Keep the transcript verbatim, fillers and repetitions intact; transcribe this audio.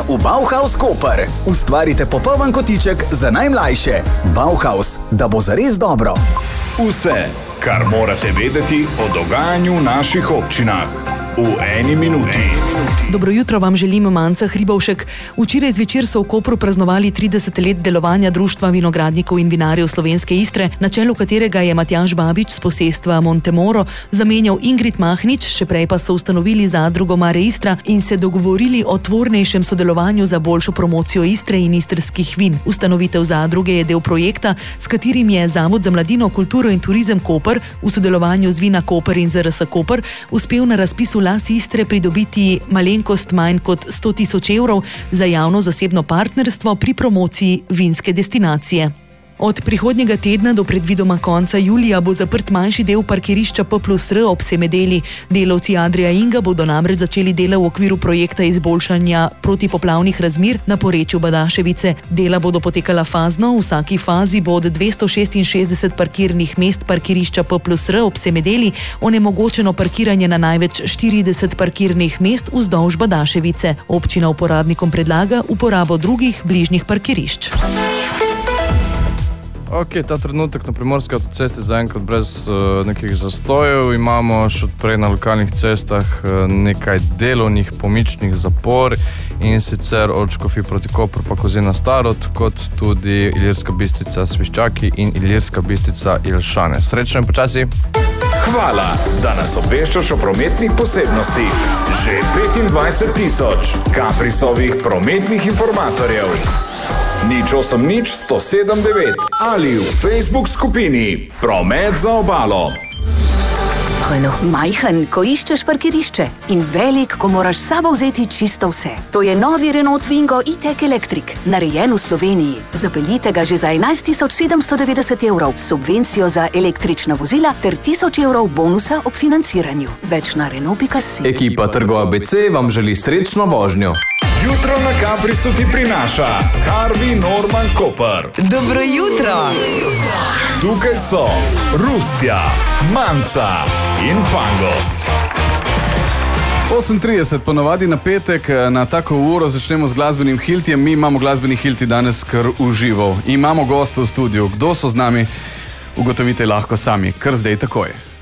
v Bauhaus Koper. Ustvarite popoln kotiček za najmlajše. Bauhaus, da bo zares dobro. Vse, kar morate vedeti o dogajanju v naših občinah. V eni minuti. Dobro jutro vam želim, Manca Hribovšek. Včeraj zvečer so v Kopru praznovali trideset let delovanja Društva vinogradnikov in vinarjev Slovenske Istre, na čelu katerega je Matjaž Babič z posestva Montemoro zamenjal Ingrid Mahnič, še prej pa so ustanovili zadrugo Mare Istra in se dogovorili o tvornejšem sodelovanju za boljšo promocijo Istre in istrskih vin. Ustanovitev zadruge je del projekta, s katerim je Zavod za mladino, kulturo in turizem Koper v sodelovanju z Vina Koper in Z R S Koper uspel na razpisu Las Istre pridobiti malenkost manj kot sto tisoč evrov za javno-zasebno partnerstvo pri promociji vinske destinacije. Od prihodnjega tedna do predvidoma konca julija bo zaprt manjši del parkirišča P plus R ob Semedeli. Delavci Adria Inga bodo namreč začeli dela v okviru projekta izboljšanja protipoplavnih razmer na porečju Badaševice. Dela bodo potekala fazno, v vsaki fazi bo od dvesto šestinšestdeset parkirnih mest parkirišča P plus R ob Semedeli onemogočeno parkiranje na največ štirideset parkirnih mest vzdolž Badaševice. Občina uporabnikom predlaga uporabo drugih bližnjih parkirišč. Ok, ta trenutek na Primorski avtocesti zaenkrat brez uh, nekih zastojev. Imamo še odprej na lokalnih cestah uh, nekaj delovnih pomičnih zapor in sicer od Škofij proti Kopru pa Kozina Starod, kot tudi Ilirska Bistrica Sviščaki in Ilirska Bistrica Jelšane. Srečno in počasi! Hvala, da nas obveščaš o prometnih posebnostih. Že petindvajset tisoč Kaprisovih prometnih informatorjev. Nič osem nič sto sedem devet ali v Facebook skupini Promet za obalo. Renault majhen, ko iščeš parkirišče, in velik, ko moraš s sabo vzeti čisto vse. To je novi Renault Twingo e-tech Electric, narejen v Sloveniji. Zapeljite ga že za enajst tisoč sedemsto devetdeset evrov, subvencijo za električna vozila ter tisoč evrov bonusa ob financiranju. Več na Renault pika si. Ekipa Trgov A B C vam želi srečno vožnjo. Jutro na Kaprisu ti prinaša Harvey Norman Koper. Dobro jutro! Tukaj so Rustja, Manca in Pangos. osem trideset, ponovadi na petek, na tako uro začnemo z glasbenim hiltijem. Mi imamo glasbeni hilti danes kar užival. Imamo gosta v studiu. Kdo so z nami? Ugotovite lahko sami, kar zdaj takoj.